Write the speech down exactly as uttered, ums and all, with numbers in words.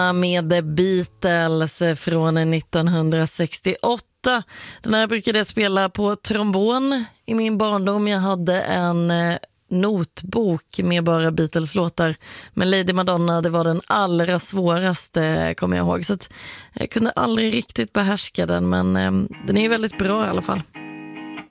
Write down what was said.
med Beatles från nittonhundrasextioåtta. Den här brukade jag spela på trombon i min barndom. Jag hade en notbok med bara Beatles-låtar. Men Lady Madonna, det var den allra svåraste, kommer jag ihåg. Så att jag kunde aldrig riktigt behärska den, men eh, den är ju väldigt bra i alla fall.